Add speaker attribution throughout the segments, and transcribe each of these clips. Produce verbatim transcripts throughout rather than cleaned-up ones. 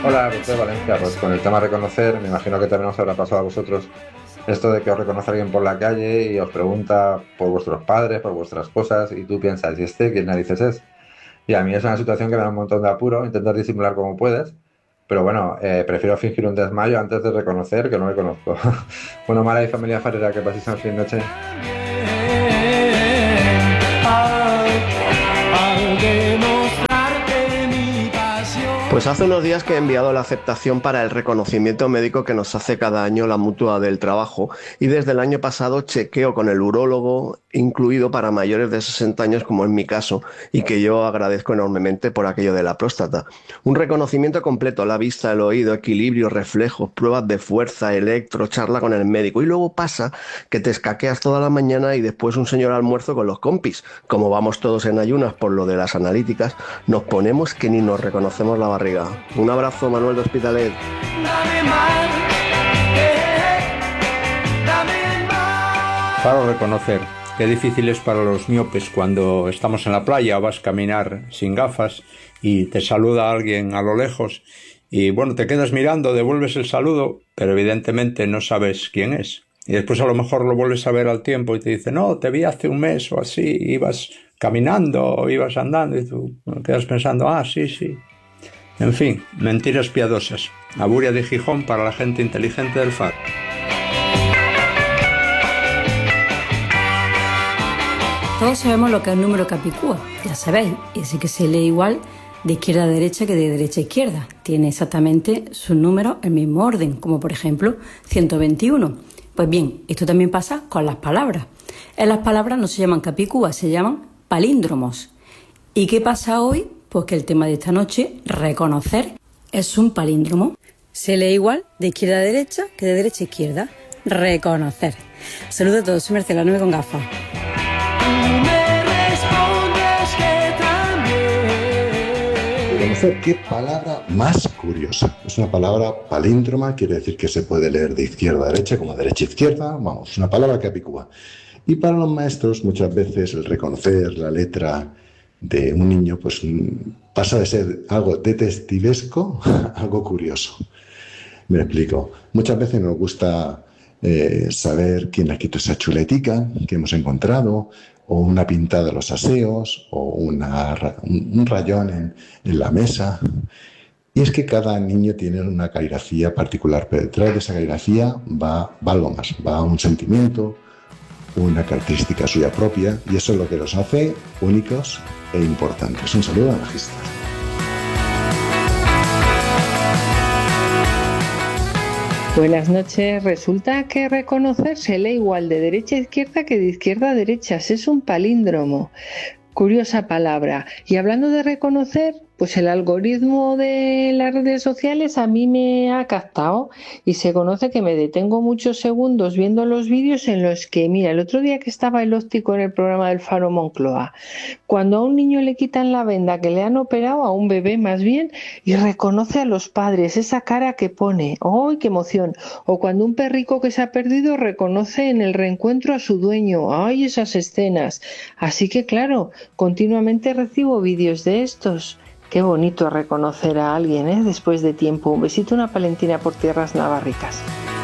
Speaker 1: Hola, José Valencia. Pues con el tema reconocer, me imagino que también os habrá pasado a vosotros esto de que os reconoce alguien por la calle y os pregunta por vuestros padres, por vuestras cosas, y tú piensas, ¿y este quién narices es? Y a mí es una situación que me da un montón de apuro, intentar disimular como puedes, pero bueno, eh, prefiero fingir un desmayo antes de reconocer que no me conozco. Bueno, Mara y familia Farera, que paséis una feliz noche.
Speaker 2: Pues hace unos días que he enviado la aceptación para el reconocimiento médico que nos hace cada año la Mutua del Trabajo, y desde el año pasado chequeo con el urólogo incluido para mayores de sesenta años, como en mi caso, y que yo agradezco enormemente por aquello de la próstata. Un reconocimiento completo: la vista, el oído, equilibrio, reflejos, pruebas de fuerza, electro, charla con el médico, y luego pasa que te escaqueas toda la mañana y después un señor almuerzo con los compis. Como vamos todos en ayunas por lo de las analíticas, nos ponemos que ni nos reconocemos la barriga. Un abrazo, Manuel de Hospitalet.
Speaker 3: Para reconocer, qué difícil es para los miopes cuando estamos en la playa o vas a caminar sin gafas y te saluda alguien a lo lejos y bueno, te quedas mirando, devuelves el saludo, pero evidentemente no sabes quién es. Y después a lo mejor lo vuelves a ver al tiempo y te dice, no, te vi hace un mes o así, ibas caminando o ibas andando, y tú quedas pensando, ah, sí, sí. En fin, mentiras piadosas. Aburia de Gijón para la gente inteligente del Faro.
Speaker 4: Todos sabemos lo que es un número capicúa, ya sabéis, ese que se lee igual de izquierda a derecha que de derecha a izquierda. Tiene exactamente sus números en el mismo orden, como por ejemplo ciento veintiuno. Pues bien, esto también pasa con las palabras. En las palabras no se llaman capicúas, se llaman palíndromos. ¿Y qué pasa hoy? Pues que el tema de esta noche, reconocer, es un palíndromo. Se lee igual de izquierda a derecha que de derecha a izquierda. Reconocer. Saludos a todos, soy Marcela, no me con gafas.
Speaker 5: Reconocer, qué palabra más curiosa. Es una palabra palíndroma, quiere decir que se puede leer de izquierda a derecha como de derecha a izquierda. Vamos, una palabra capicúa. Y para los maestros muchas veces el reconocer la letra de un niño pues pasa de ser algo detectivesco a algo curioso. Me explico. Muchas veces nos gusta eh, saber quién ha quitado esa chuletica que hemos encontrado, o una pintada de los aseos, o una, un, un rayón en, en la mesa. Y es que cada niño tiene una caligrafía particular, pero detrás de esa caligrafía va, va algo más, va un sentimiento, una característica suya propia, y eso es lo que los hace únicos e importantes. Un saludo a Magistra.
Speaker 6: Buenas noches. Resulta que reconocer se lee igual de derecha a izquierda que de izquierda a derecha. Es un palíndromo. Curiosa palabra. Y hablando de reconocer, pues el algoritmo de las redes sociales a mí me ha captado y se conoce que me detengo muchos segundos viendo los vídeos en los que, mira, el otro día que estaba el óptico en el programa del Faro Moncloa, cuando a un niño le quitan la venda que le han operado, a un bebé más bien, y reconoce a los padres, esa cara que pone, ¡ay, qué emoción! O cuando un perrico que se ha perdido reconoce en el reencuentro a su dueño, ¡ay, esas escenas! Así que claro, continuamente recibo vídeos de estos. Qué bonito reconocer a alguien, ¿eh? Después de tiempo. Un besito, una palentina por tierras navarricas.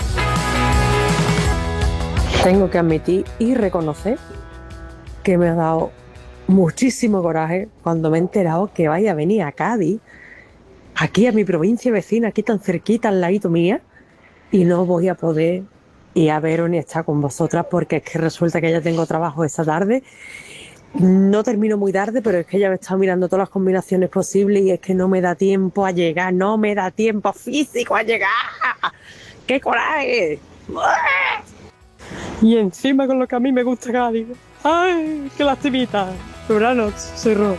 Speaker 7: Tengo que admitir y reconocer que me ha dado muchísimo coraje cuando me he enterado que vaya a venir a Cádiz, aquí a mi provincia vecina, aquí tan cerquita, al ladito mía, y no voy a poder ir a veros ni estar con vosotras porque es que resulta que ya tengo trabajo esta tarde. No termino muy tarde, pero es que ya me he estado mirando todas las combinaciones posibles y es que no me da tiempo a llegar, no me da tiempo físico a llegar. ¡Qué coraje! Y encima con lo que a mí me gusta Cádiz. ¡Ay, qué lastimita! Sobranos, cerró.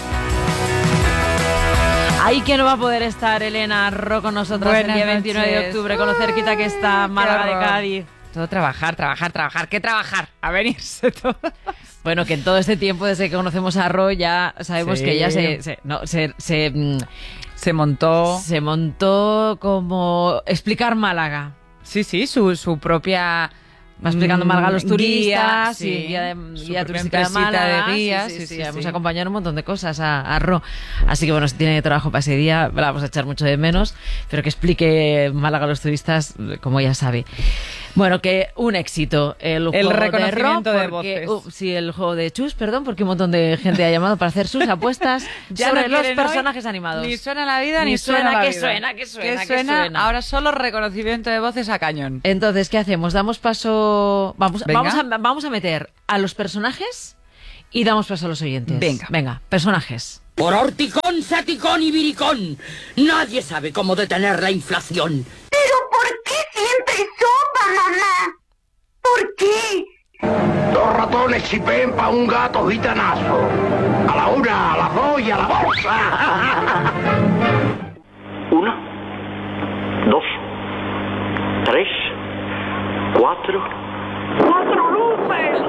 Speaker 8: Ay, que no va a poder estar Elena Ro con nosotros Buenas el día veintinueve noches. De octubre, con lo cerquita que está Málaga de Cádiz. Todo trabajar, trabajar, trabajar. ¿Qué trabajar? A venirse todo. Bueno, que en todo este tiempo, desde que conocemos a Ro, ya sabemos sí. que ella se se, no, se, se
Speaker 9: se montó.
Speaker 8: Se montó como explicar Málaga.
Speaker 9: Sí, sí, su, su propia
Speaker 8: Va explicando Málaga a los turistas,
Speaker 9: guía,
Speaker 8: sí,
Speaker 9: sí,
Speaker 8: guía, de,
Speaker 9: su
Speaker 8: guía
Speaker 9: propia
Speaker 8: turística de
Speaker 9: empresita
Speaker 8: Málaga,
Speaker 9: de guías,
Speaker 8: sí, sí,
Speaker 9: sí,
Speaker 8: sí,
Speaker 9: sí,
Speaker 8: hemos
Speaker 9: sí.
Speaker 8: acompañado un montón de cosas a, a Ro. Así que bueno, si tiene trabajo para ese día, la vamos a echar mucho de menos, pero que explique Málaga a los turistas, como ya sabe. Bueno, que un éxito el juego
Speaker 9: El reconocimiento
Speaker 8: de,
Speaker 9: de
Speaker 8: Ro, porque,
Speaker 9: voces.
Speaker 8: uh, sí, el juego de Chus, perdón, porque un montón de gente ha llamado para hacer sus apuestas
Speaker 9: Ya
Speaker 8: sobre
Speaker 9: no
Speaker 8: los
Speaker 9: quieren hoy
Speaker 8: personajes animados.
Speaker 9: Ni suena la vida, ni,
Speaker 8: Ni suena,
Speaker 9: suena la
Speaker 8: que
Speaker 9: vida.
Speaker 8: suena, que suena,
Speaker 9: ¿Qué
Speaker 8: que
Speaker 9: suena?
Speaker 8: suena.
Speaker 9: Ahora solo reconocimiento de voces a cañón.
Speaker 8: Entonces, ¿qué hacemos? Damos paso... Vamos,
Speaker 9: Venga.
Speaker 8: vamos, a, vamos a meter a los personajes y damos paso a los oyentes.
Speaker 9: Venga.
Speaker 8: Venga, personajes.
Speaker 10: Por horticón, saticón y viricón, nadie sabe cómo detener la inflación.
Speaker 11: ¿Pero por qué siempre sopa, mamá? ¿Por qué?
Speaker 12: Dos ratones chipén pa' un gato gitanazo. A la una, a la dos y a la bolsa. Uno, dos, tres, cuatro. ¡Cuatro luces!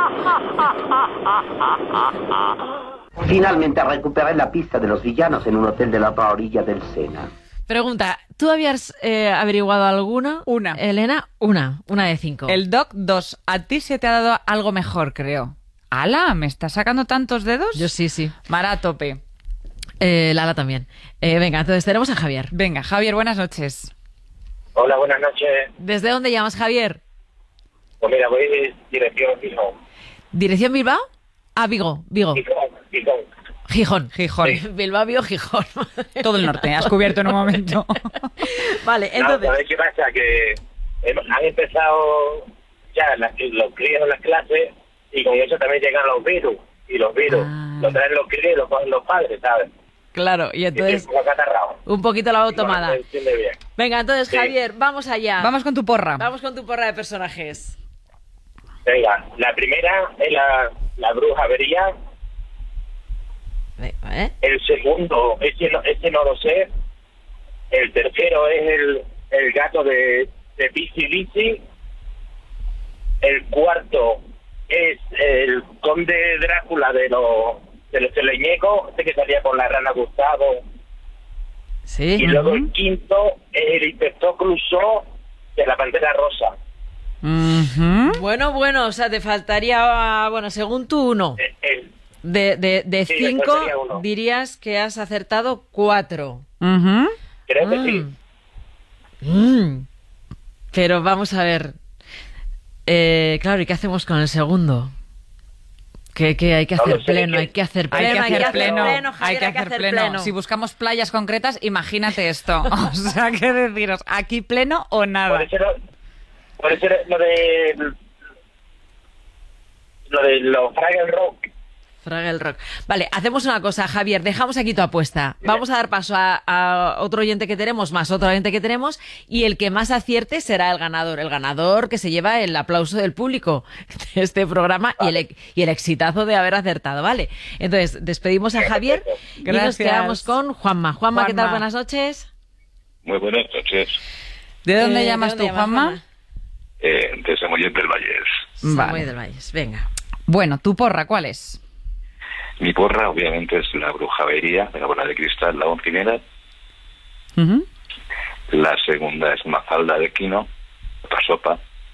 Speaker 13: Finalmente recuperé la pista de los villanos en un hotel de la otra orilla del Sena.
Speaker 8: Pregunta, ¿tú habías eh, averiguado alguna?
Speaker 9: Una.
Speaker 8: Elena, una. Una de cinco.
Speaker 9: El Doc dos. A ti se te ha dado algo mejor, creo. ¡Hala! ¿Me estás sacando tantos dedos?
Speaker 8: Yo sí, sí.
Speaker 9: Mara a tope.
Speaker 8: Eh, Lala también. Eh, venga, entonces tenemos a Javier.
Speaker 9: Venga, Javier, buenas noches.
Speaker 14: Hola, buenas noches.
Speaker 8: ¿Desde dónde llamas, Javier?
Speaker 14: Pues mira, voy de dirección Gijón.
Speaker 8: ¿Dirección Bilbao? Ah, Vigo, Vigo.
Speaker 14: Gijón, Gijón.
Speaker 8: Gijón.
Speaker 9: Gijón.
Speaker 8: Bilbao, Vigo, Gijón.
Speaker 9: Todo el norte, has cubierto en un momento.
Speaker 8: Vale,
Speaker 14: No,
Speaker 8: entonces...
Speaker 14: ¿sabes qué pasa? Que hemos- han empezado ya las, los críos en las clases y con eso también llegan los virus. Y los virus
Speaker 8: Ah.
Speaker 14: los traen los críos y los cogen los padres, ¿sabes?
Speaker 8: Claro, y
Speaker 14: Y estoy
Speaker 8: entonces
Speaker 14: un poco acatarrado.
Speaker 8: un poquito la hago
Speaker 14: Igual,
Speaker 8: tomada.
Speaker 14: se entiende bien.
Speaker 8: Venga, entonces,
Speaker 14: Sí.
Speaker 8: Javier, vamos allá.
Speaker 9: Vamos con tu porra.
Speaker 8: Vamos con tu porra de personajes.
Speaker 14: Venga, la primera es la, la bruja avería.
Speaker 8: Venga, ¿eh?
Speaker 14: El segundo, ese no, ese no lo sé. El tercero es el, el gato de, de Bici Bici. El cuarto es el conde Drácula de los de los teleñecos, este que salía con la rana Gustavo.
Speaker 8: Sí.
Speaker 14: Y luego el quinto es el inspector Clouseau de la Pantera Rosa.
Speaker 9: Ujú.
Speaker 8: Bueno, bueno, o sea, te faltaría, bueno, según tú, uno.
Speaker 14: El,
Speaker 8: De, de, de
Speaker 14: Sí, me
Speaker 8: cinco,
Speaker 14: faltaría uno.
Speaker 8: dirías que has acertado cuatro.
Speaker 9: Ujú.
Speaker 14: creo que sí.
Speaker 8: Mm. Pero vamos a ver. Eh, claro, ¿y qué hacemos con el segundo? Que, que hay que
Speaker 14: No lo
Speaker 8: hacer
Speaker 14: sé,
Speaker 8: pleno,
Speaker 14: que-
Speaker 8: hay que hacer
Speaker 9: Hay
Speaker 8: pleno,
Speaker 9: que hacer pleno,
Speaker 8: pleno, Javier,
Speaker 9: hay que hacer pleno. Si buscamos playas concretas, imagínate esto. O sea, ¿qué deciros? ¿Aquí pleno o nada?
Speaker 14: Puede ser, puede ser lo de lo de los Fraggle Rock.
Speaker 8: Fraggle Rock. Vale, hacemos una cosa, Javier, dejamos aquí tu apuesta. Vamos a dar paso a, a otro oyente que tenemos, más otro oyente que tenemos, y el que más acierte será el ganador. El ganador que se lleva el aplauso del público de este programa y, el, y el exitazo de haber acertado, ¿vale? Entonces, despedimos a Javier y nos
Speaker 9: Gracias.
Speaker 8: quedamos con Juanma. Juanma, ¿qué tal?
Speaker 9: Juanma.
Speaker 8: Buenas noches.
Speaker 15: Muy buenas noches.
Speaker 9: ¿De dónde
Speaker 8: Eh,
Speaker 9: llamas
Speaker 8: ¿de dónde
Speaker 9: tú,
Speaker 8: llamas,
Speaker 9: Juanma?
Speaker 15: Eh, de Samoyed del Valles.
Speaker 8: Samuel
Speaker 9: Vale.
Speaker 8: del Valles, venga.
Speaker 9: Bueno, tu porra, ¿cuál es?
Speaker 15: Mi porra, obviamente, es la brujavería de la bola de cristal, la primera.
Speaker 9: Ujú.
Speaker 15: La segunda es Mafalda de Quino, otra sopa.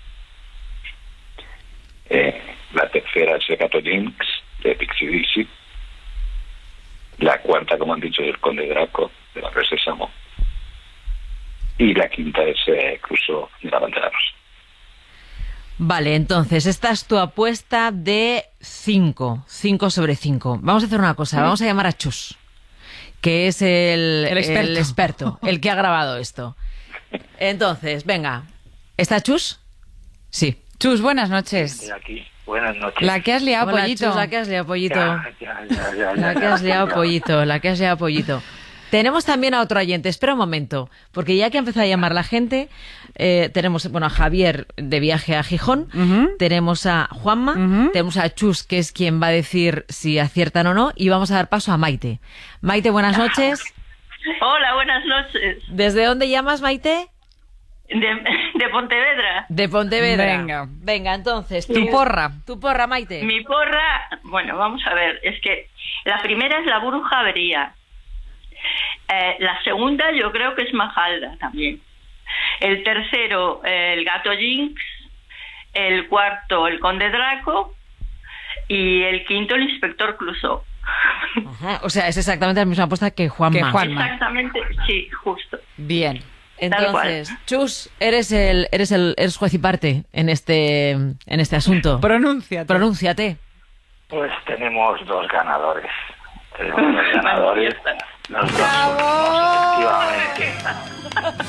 Speaker 15: Eh, la tercera es el gato Jinx, de Pixie Dixie. La cuarta, como han dicho, es el conde Draco, de la Red Sésamo. Y la quinta es eh, Crusoe, de la Pantera Rosa.
Speaker 8: Vale, entonces, esta es tu apuesta de cinco. cinco sobre cinco. Vamos a hacer una cosa, vamos a llamar a Chus, que es el,
Speaker 9: El experto.
Speaker 8: el experto, el que ha grabado esto. Entonces, venga. ¿Está Chus? Sí.
Speaker 9: Chus, buenas noches.
Speaker 15: Estoy aquí. Buenas noches.
Speaker 9: La que has liado,
Speaker 8: Hola,
Speaker 9: pollito.
Speaker 8: Chus, la que has liado, pollito.
Speaker 15: Ya, ya, ya, ya,
Speaker 8: La
Speaker 15: ya,
Speaker 8: que has
Speaker 15: ya,
Speaker 8: liado,
Speaker 15: ya.
Speaker 8: pollito. La que has liado, pollito. Tenemos también a otro oyente. Espera un momento, porque ya que ha empezado a llamar la gente, eh, tenemos, bueno, a Javier de viaje a Gijón,
Speaker 9: Ujú.
Speaker 8: tenemos a Juanma,
Speaker 9: Ujú.
Speaker 8: tenemos a Chus, que es quien va a decir si aciertan o no, y vamos a dar paso a Maite. Maite, buenas noches.
Speaker 16: Hola, buenas noches.
Speaker 8: ¿Desde dónde llamas, Maite?
Speaker 16: De, de Pontevedra.
Speaker 8: De Pontevedra.
Speaker 9: Venga.
Speaker 8: Venga, entonces.
Speaker 9: Tu porra.
Speaker 8: Tu porra, Maite.
Speaker 16: Mi porra, bueno, vamos a ver, es que la primera es la bruja avería. Eh, la segunda yo creo que es Mafalda también. El tercero, eh, el gato Jinx. el cuarto el conde Draco y el quinto el inspector Clouseau.
Speaker 8: Ajá, o sea, es exactamente la misma apuesta que Juanma.
Speaker 16: Que Juanma. Exactamente, sí, justo.
Speaker 8: Bien. Entonces, Chus, eres el, eres el, eres juez y parte en este, en este asunto.
Speaker 9: Pronúnciate.
Speaker 8: Pronúnciate.
Speaker 12: Pues tenemos dos ganadores. Tenemos dos ganadores. Los dos últimos, efectivamente.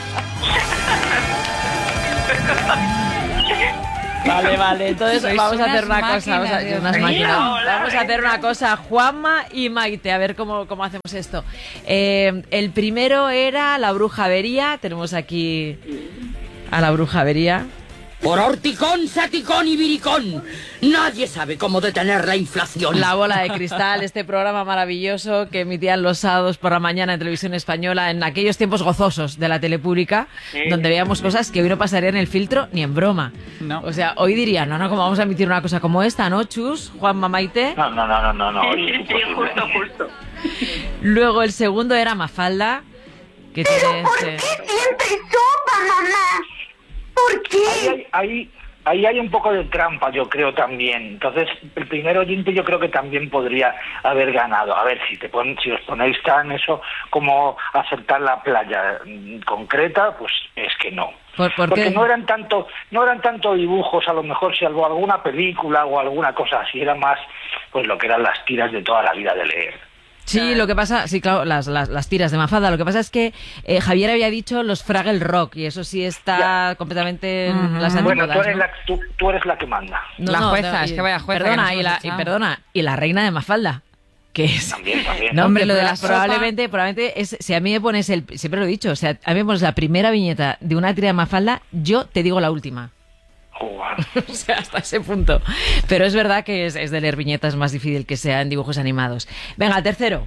Speaker 8: Vale, vale, entonces
Speaker 9: Sois
Speaker 8: vamos a hacer
Speaker 9: unas
Speaker 8: una cosa, vamos a,
Speaker 9: máquinas,
Speaker 8: unas
Speaker 9: Dios mío.
Speaker 8: máquinas.
Speaker 16: Hola,
Speaker 8: Vamos a hacer una cosa, Juanma y Maite, a ver cómo, cómo hacemos esto. Eh, el primero era la bruja avería, tenemos aquí a la bruja avería.
Speaker 10: Por horticón, saticón y viricón, nadie sabe cómo detener la inflación.
Speaker 8: La bola de cristal, este programa maravilloso que emitían los sábados por la mañana en Televisión Española en aquellos tiempos gozosos de la tele pública, sí, donde veíamos cosas que hoy no pasarían en el filtro ni en broma.
Speaker 9: No.
Speaker 8: O sea, hoy dirían, no, no, ¿cómo vamos a emitir una cosa como esta, no, Chus? Juanma, Maite.
Speaker 12: No, no, no, no, no, no.
Speaker 16: Sí, sí, sí, justo, justo.
Speaker 8: Luego el segundo era Mafalda, que
Speaker 11: ¿Pero
Speaker 8: tiene
Speaker 11: por
Speaker 8: este...
Speaker 11: qué siempre sopa, mamá? ¿Por qué?
Speaker 12: Ahí hay, ahí, ahí hay un poco de trampa, yo creo también. Entonces, el primer oyente yo creo que también podría haber ganado. A ver, si te pon, si os ponéis tan eso como acertar la playa mm, concreta, pues es que no.
Speaker 8: ¿Por, por
Speaker 12: Porque
Speaker 8: qué?
Speaker 12: no eran tanto, no eran tanto dibujos, a lo mejor si algo, alguna película o alguna cosa así, era más pues lo que eran las tiras de toda la vida de leer.
Speaker 8: Sí, lo que pasa, sí, claro, las, las, las tiras de Mafalda. Lo que pasa es que eh, Javier había dicho los Fraggle Rock y eso sí está ya completamente en
Speaker 12: Uh-huh.
Speaker 8: las
Speaker 12: Bueno,
Speaker 8: antípodas,
Speaker 12: tú eres,
Speaker 8: ¿no?
Speaker 12: la, tú, tú eres la que manda.
Speaker 8: No,
Speaker 9: La
Speaker 8: no,
Speaker 9: jueza,
Speaker 8: no,
Speaker 9: es
Speaker 8: y-
Speaker 9: que vaya jueza.
Speaker 8: Perdona,
Speaker 9: que nos
Speaker 8: y la,
Speaker 9: hemos
Speaker 8: y
Speaker 9: echado.
Speaker 8: perdona, y la reina de Mafalda, que es...
Speaker 12: También, también.
Speaker 8: No,
Speaker 9: Hombre,
Speaker 8: hombre,
Speaker 9: lo de
Speaker 8: pero
Speaker 9: la sopa-
Speaker 8: probablemente, probablemente es, si a mí me pones el, siempre lo he dicho, o sea, a mí me pones la primera viñeta de una tira de Mafalda, yo te digo la última.
Speaker 12: Joder.
Speaker 8: O sea, hasta ese punto. Pero es verdad que es, es de leer viñetas más difícil que sea en dibujos animados. Venga, tercero.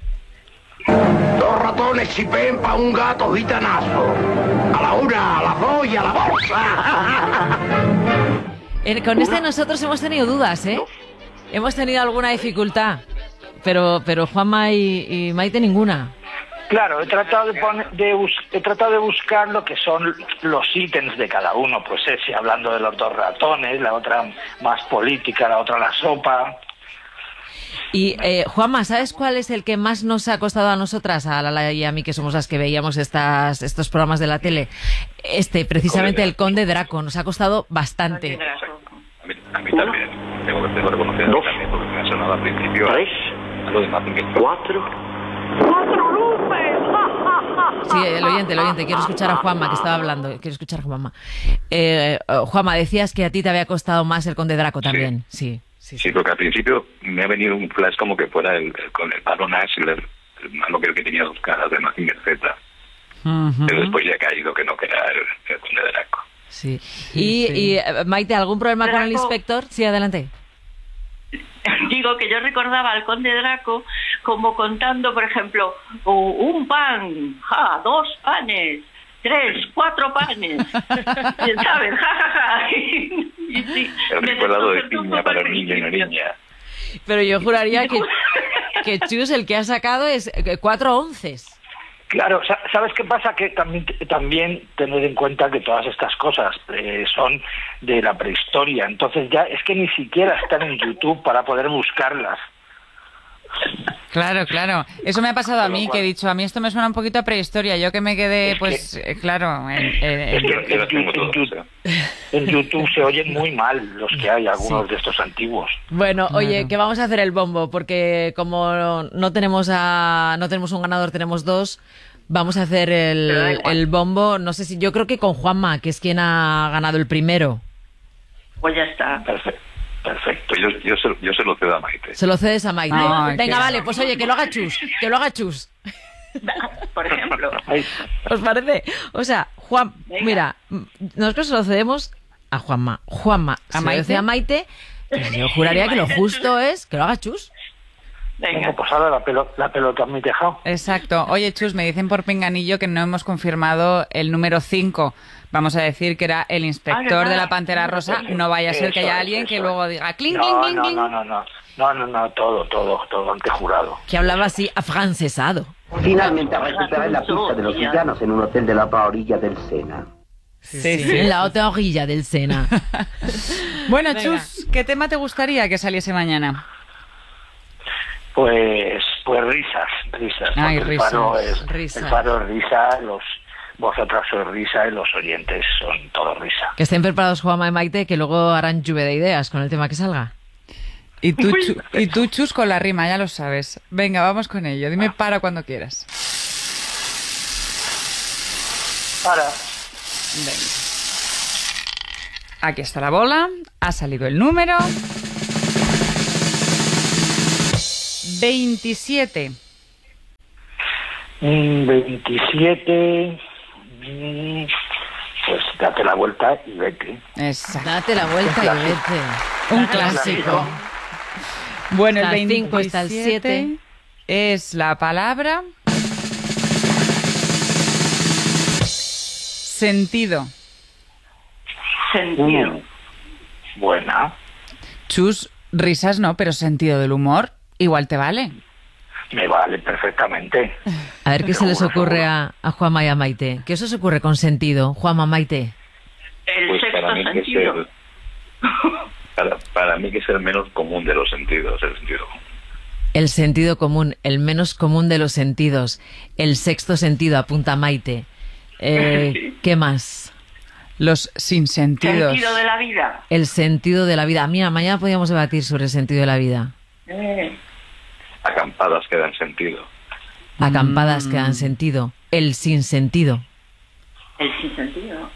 Speaker 12: Dos ratones chipen pa' un gato gitanazo. A la una, a las dos y a la bolsa.
Speaker 8: Eh, con este nosotros hemos tenido dudas, ¿eh? Hemos tenido alguna dificultad, pero, pero Juanma y, y Maite ninguna.
Speaker 12: Claro, he tratado de, poner, de, bus, he tratado de buscar lo que son los ítems de cada uno. Pues ese, hablando de los dos ratones, la otra más política, la otra la sopa.
Speaker 8: Y eh, Juanma, ¿sabes cuál es el que más nos ha costado a nosotras, a Lala y a mí, que somos las que veíamos estas, estos programas de la tele? Este, precisamente el Conde Draco, nos ha costado bastante.
Speaker 15: A mí, a mí también. Tengo que tengo que reconocer
Speaker 12: Dos.
Speaker 15: también porque me ha sonado al principio.
Speaker 12: Tres.
Speaker 15: Algo de Martin
Speaker 12: Cuatro. ¡Cuatro luces!
Speaker 8: Sí, el oyente, el oyente. Quiero escuchar a Juanma, que estaba hablando. Quiero escuchar a Juanma. Eh, eh, Juanma, decías que a ti te había costado más el Conde Draco también. Sí, sí, sí.
Speaker 15: Sí, porque al principio me ha venido un flash como que fuera el, el- con el Baron Ashler, el malo que, que tenía dos caras de Mazinger Z.
Speaker 8: Ujú.
Speaker 15: Pero después ya ha caído que no, que era el, el Conde Draco.
Speaker 8: Sí. Y, y, eh, Maite, ¿algún problema con el
Speaker 16: Draco.
Speaker 8: inspector? Sí, adelante.
Speaker 16: Digo que yo recordaba al conde Draco como contando, por ejemplo, u- un pan, ja, dos panes, tres, cuatro panes, ¿sabes? Ja, ja, ja. Y, y sí,
Speaker 15: El
Speaker 16: me
Speaker 15: rico helado de
Speaker 16: desconcertó un
Speaker 15: piña
Speaker 16: poco
Speaker 15: para
Speaker 16: al
Speaker 15: el niño y la
Speaker 16: principio.
Speaker 15: niña.
Speaker 8: Pero yo juraría que, que Chus el que ha sacado es eh, cuatro onces.
Speaker 12: Claro, sa- ¿sabes qué pasa? Que también, también tener en cuenta que todas estas cosas eh, son de la prehistoria, entonces ya es que ni siquiera están en YouTube para poder buscarlas.
Speaker 9: Claro, claro. Eso me ha pasado a
Speaker 12: Con lo
Speaker 9: mí,
Speaker 12: cual-
Speaker 9: que he dicho, a mí esto me suena un poquito a prehistoria. Yo que me quedé,
Speaker 12: Es
Speaker 9: pues, eh, claro, en, en-
Speaker 12: Es que
Speaker 15: Yo- yo
Speaker 12: en,
Speaker 15: las tengo
Speaker 12: en
Speaker 15: todas,
Speaker 12: YouTube-
Speaker 15: o sea.
Speaker 12: en YouTube se oyen muy mal los que hay, algunos de estos antiguos.
Speaker 8: Bueno, oye,
Speaker 9: Claro.
Speaker 8: que vamos a hacer el bombo, porque como no tenemos a no tenemos un ganador, tenemos dos. Vamos a hacer
Speaker 16: Pero da
Speaker 8: el,
Speaker 16: igual.
Speaker 8: el bombo, no sé si, yo creo que con Juanma, que es quien ha ganado el primero.
Speaker 16: Pues ya está.
Speaker 12: Perfecto. Perfecto.
Speaker 15: Pues yo, yo, se, yo se lo cedo a Maite.
Speaker 8: Se lo cedes a Maite.
Speaker 9: Ay,
Speaker 8: Venga,
Speaker 9: qué-
Speaker 8: vale, pues oye, que lo haga Chus, que lo haga Chus.
Speaker 16: Por ejemplo.
Speaker 12: Ay,
Speaker 8: ¿Os parece? O sea, Juan,
Speaker 16: Venga.
Speaker 8: mira, m- nosotros se lo cedemos a Juanma. Juanma se
Speaker 9: ¿A
Speaker 8: lo
Speaker 9: Maite?
Speaker 8: cede a Maite, pero yo juraría que lo justo es que lo haga Chus.
Speaker 12: venga,
Speaker 16: Venga.
Speaker 12: pues ahora la pelota, la pelota en mi tejado.
Speaker 9: Exacto. Oye, Chus, me dicen por pinganillo que no hemos confirmado el número cinco. Vamos a decir que era el inspector
Speaker 16: Ah,
Speaker 9: de la
Speaker 16: ¿verdad?
Speaker 9: Pantera Rosa. No vaya a ser que
Speaker 12: Eso
Speaker 9: haya
Speaker 12: es,
Speaker 9: alguien que
Speaker 12: eso
Speaker 9: luego
Speaker 12: es.
Speaker 9: diga cling,
Speaker 12: No,
Speaker 9: cling,
Speaker 12: no,
Speaker 9: cling,
Speaker 12: no, no, no, no, no, no, todo, todo, todo ante jurado.
Speaker 8: Que hablaba así afrancesado.
Speaker 13: Finalmente recuperé la pista de los villanos en un hotel de la otra orilla del Sena.
Speaker 8: Sí, sí, sí.
Speaker 9: En la otra orilla del Sena.
Speaker 8: Bueno,
Speaker 9: Venga.
Speaker 8: Chus, ¿qué tema te gustaría que saliese mañana?
Speaker 12: Pues, pues risas, risas.
Speaker 8: Ay,
Speaker 12: porque
Speaker 8: risas,
Speaker 12: el faro es,
Speaker 8: risas.
Speaker 12: el faro es risa, los, vosotras sois risa y los oyentes son todos risa.
Speaker 9: Que estén preparados Juanma y Maite, que luego harán lluvia de ideas con el tema que salga.
Speaker 8: Y tú, Chu- y tú, Chus, con la rima, ya lo sabes. Venga, vamos con ello. Dime para cuando quieras.
Speaker 12: Para.
Speaker 8: Venga. Aquí está la bola. Ha salido el número. veintisiete.
Speaker 12: Mm, veintisiete. mm, Pues date la vuelta y vete.
Speaker 8: Exacto.
Speaker 9: Date la vuelta y vete.
Speaker 8: Un clásico. Bueno, el
Speaker 9: Está el cinco,
Speaker 8: veintisiete
Speaker 9: está el siete.
Speaker 8: es la palabra sentido.
Speaker 16: Sentido.
Speaker 12: Mm, Buena.
Speaker 8: Chus, risas no, pero sentido del humor igual te vale.
Speaker 12: Me vale perfectamente.
Speaker 9: A ver qué se les
Speaker 12: Seguro,
Speaker 9: ocurre a, a Juanma y a Maite. ¿Qué os ocurre con sentido, Juanma, Maite?
Speaker 16: El
Speaker 15: Pues
Speaker 16: sexto
Speaker 15: para mí que es
Speaker 16: sentido.
Speaker 15: el, para, para mí que es el menos común de los sentidos, el sentido común.
Speaker 9: El sentido común, el menos común de los sentidos. El sexto sentido, apunta Maite. Eh,
Speaker 16: Sí.
Speaker 9: ¿Qué más?
Speaker 8: Los sinsentidos.
Speaker 16: Sentido de la vida.
Speaker 9: El sentido de la vida. Mira, mañana podríamos debatir sobre el sentido de la vida.
Speaker 16: Eh,
Speaker 15: Acampadas que dan sentido.
Speaker 9: Acampadas
Speaker 8: Mm.
Speaker 9: que dan sentido. El sinsentido.
Speaker 16: el sinsentido.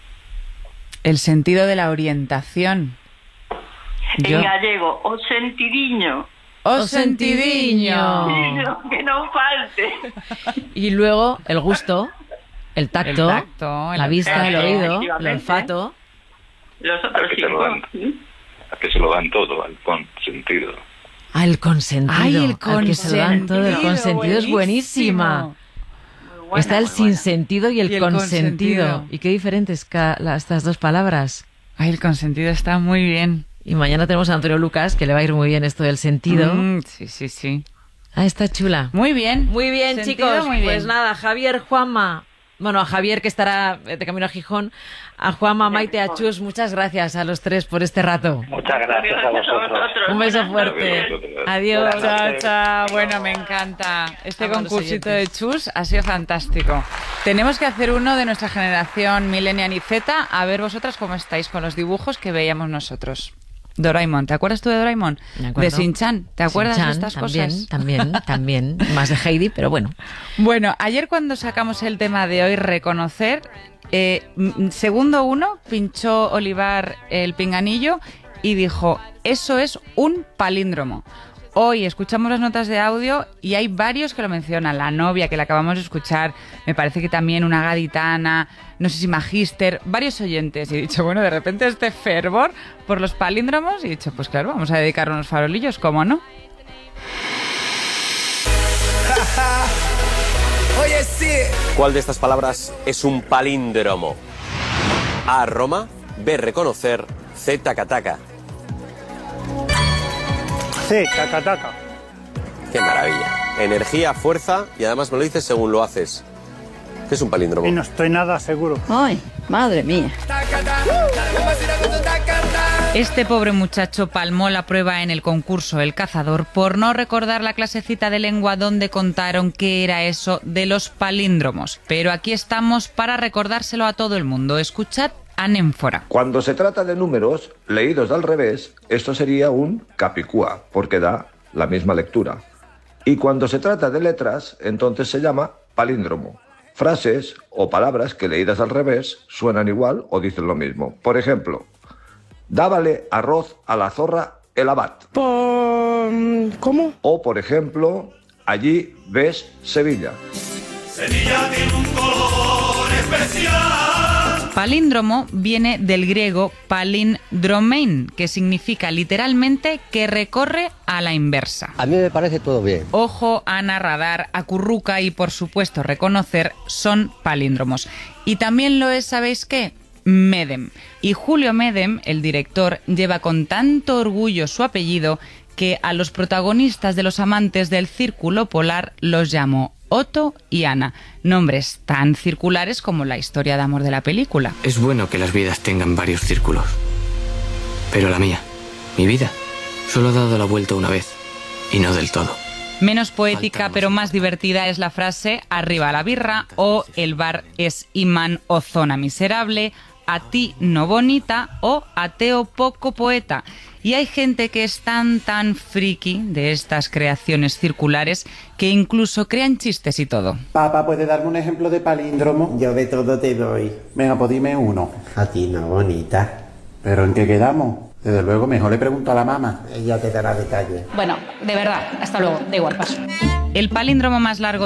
Speaker 8: El sentido de la orientación. Yo-
Speaker 16: En gallego, o sentidiño.
Speaker 8: ¡Oh,
Speaker 9: ¡Oh, sentidiño!
Speaker 16: Sentidiño, que no falte.
Speaker 9: Y luego el gusto, el tacto,
Speaker 8: El tacto, el
Speaker 9: la vista, el
Speaker 16: olfato.
Speaker 9: oído, el
Speaker 16: Efectivamente.
Speaker 9: olfato.
Speaker 16: Los
Speaker 15: A
Speaker 16: otros
Speaker 15: que, se lo dan,
Speaker 16: cinco.
Speaker 15: a que se lo dan todo, al con sentido.
Speaker 9: Ah, el consentido.
Speaker 8: ¡Ay, el
Speaker 9: al que se lo dan todo. El
Speaker 8: consentido!
Speaker 9: consentido es buenísima.
Speaker 8: Buenísimo.
Speaker 16: Muy buena,
Speaker 9: Está el
Speaker 16: muy buena.
Speaker 9: sinsentido y el,
Speaker 8: Y el
Speaker 9: consentido.
Speaker 8: consentido.
Speaker 9: Y qué diferentes ca- la- estas dos palabras.
Speaker 8: Ay, el consentido está muy bien.
Speaker 9: Y mañana tenemos a Antonio Lucas, que le va a ir muy bien esto del sentido.
Speaker 8: Mm, sí, sí, sí.
Speaker 9: Ah, está chula.
Speaker 8: Muy bien.
Speaker 9: Muy bien,
Speaker 8: Sentido,
Speaker 9: chicos.
Speaker 8: muy bien.
Speaker 9: Pues nada, Javier, Juanma. Bueno, a Javier, que estará de camino a Gijón. A Juanma, Maite, a Chus, muchas gracias a los tres por este rato.
Speaker 12: Muchas gracias a vosotros.
Speaker 9: Un beso fuerte. Adiós.
Speaker 8: Chao, chao. Bueno, me encanta. Este
Speaker 9: Vamos, los
Speaker 8: concursito de
Speaker 9: oyentes.
Speaker 8: Chus ha sido fantástico. Tenemos que hacer uno de nuestra generación Millennial y Z. A ver vosotras cómo estáis con los dibujos que veíamos nosotros. Doraemon, ¿te acuerdas tú de Doraemon?
Speaker 9: Me acuerdo.
Speaker 8: De Shin-Chan, ¿te acuerdas
Speaker 9: Shin-chan,
Speaker 8: de estas
Speaker 9: también,
Speaker 8: cosas?
Speaker 9: También, también. Más de Heidi, pero bueno.
Speaker 8: Bueno, ayer cuando sacamos el tema de hoy, reconocer, eh, m- segundo uno, pinchó Olivar el pinganillo y dijo, eso es un palíndromo. Hoy escuchamos las notas de audio y hay varios que lo mencionan. La novia, que la acabamos de escuchar, me parece que también una gaditana, no sé si Magister, varios oyentes. Y he dicho, bueno, de repente este fervor por los palíndromos. Y he dicho, pues claro, vamos a dedicar unos farolillos, ¿cómo no?
Speaker 17: Oye, sí. ¿Cuál de estas palabras es un palíndromo? A, Roma. B, reconocer. C, tacataca.
Speaker 18: C, tacataca.
Speaker 17: Qué maravilla. Energía, fuerza y además me lo dices según lo haces. ¿Qué es un palíndromo?
Speaker 18: Y no estoy nada seguro.
Speaker 19: Ay, madre mía.
Speaker 8: Este pobre muchacho palmó la prueba en el concurso El Cazador por no recordar la clasecita de lengua donde contaron qué era eso de los palíndromos. Pero aquí estamos para recordárselo a todo el mundo. Escuchad anémfora.
Speaker 20: Cuando se trata de números leídos al revés, esto sería un capicúa, porque da la misma lectura. Y cuando se trata de letras, entonces se llama palíndromo. Frases o palabras que leídas al revés suenan igual o dicen lo mismo. Por ejemplo, dábale arroz a la zorra el abad. ¿Cómo? O por ejemplo, allí ves Sevilla.
Speaker 21: Sevilla tiene un color especial.
Speaker 8: Palíndromo viene del griego palindromein, que significa literalmente que recorre a la inversa.
Speaker 22: A mí me parece todo bien.
Speaker 8: Ojo, Ana, radar, acurruca y por supuesto reconocer son palíndromos. Y también lo es, ¿sabéis qué? Medem. Y Julio Medem, el director, lleva con tanto orgullo su apellido que a los protagonistas de Los amantes del círculo polar los llamó
Speaker 19: Otto y Ana, nombres tan circulares como la historia de amor de la película.
Speaker 22: Es bueno que las vidas tengan varios círculos, pero la mía, mi vida, solo ha dado la vuelta una vez, y no del todo.
Speaker 19: Menos poética pero más divertida es la frase arriba la birra o el bar es imán o zona miserable, a ti no bonita o ateo poco poeta. Y hay gente que es tan tan friki de estas creaciones circulares que incluso crean chistes y todo.
Speaker 23: Papá, ¿puede darme un ejemplo de palíndromo?
Speaker 24: Yo de todo te doy.
Speaker 23: Venga, pues dime uno.
Speaker 24: A ti no bonita.
Speaker 23: ¿Pero en qué quedamos? Desde luego, mejor le pregunto a la mamá.
Speaker 24: Ella te dará detalles.
Speaker 25: Bueno, de verdad, hasta luego, da igual, paso.
Speaker 19: El palíndromo más largo